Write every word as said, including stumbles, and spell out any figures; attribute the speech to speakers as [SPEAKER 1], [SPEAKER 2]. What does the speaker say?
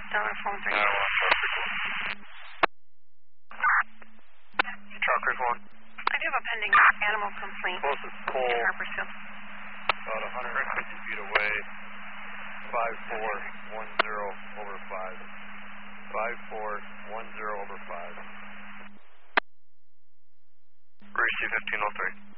[SPEAKER 1] Stellar phone three.
[SPEAKER 2] nine one, Chalk Creek one.
[SPEAKER 1] I do have a pending animal complaint.
[SPEAKER 2] Closest pole,
[SPEAKER 1] Harpersville.
[SPEAKER 2] about one hundred fifty feet away, five four one zero over five. five four one zero over five. Receive fifteen oh three.